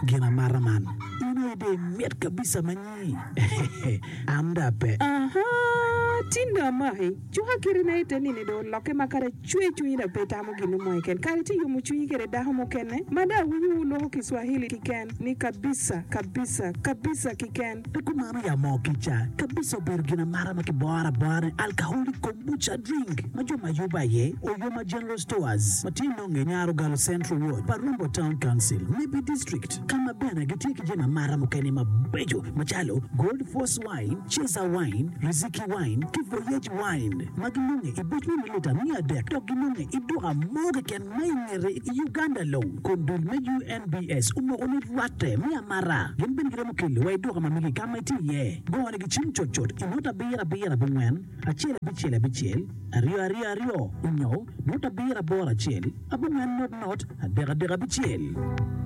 gina maraman. Ide miat kabisa manyi. Amda pe. Tinda mai chuha kirina ite nini do loke makare chui na peta mo ginu mo ken kare ti yumu chui kere da mo ken mada wuyu lo Kiswahili kiken ni kabisa kiken Kumana ya mo kicha kabisa bergina mara makibara bara alcoholic kombucha drink majuma yuba ye oyoma general stores matino ngenyaro galo Central Ward Parumbo Town Council Nibi District kama bena gitiki jina mara mukeni mabejo machalo Gold Force Wine Cheza Wine Riziki Wine Kivoyage Wine Magilunge ibutni milita mia dek Doginunge iduha moga ken maingere Uganda low Kundul me UNBS umo onirwate mia mara Gimbin giremo kili wa iduha mamigi kama iti ye Gowane gichim chochot Inota bira bungwen Achele bichel Ario Unyo Nota bira bora chel Abungwen not Adega bichel